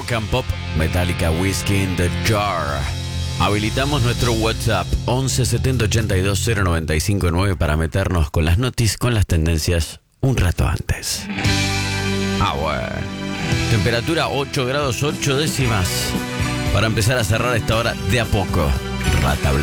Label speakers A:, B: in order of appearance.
A: Rock and Pop, Metallica, Whiskey in the Jar. Habilitamos nuestro WhatsApp 11 70 82 095 9 para meternos con las noticias, con las tendencias un rato antes. Bueno. Temperatura 8 grados 8 décimas. Para empezar a cerrar esta hora de a poco. Rata blanca.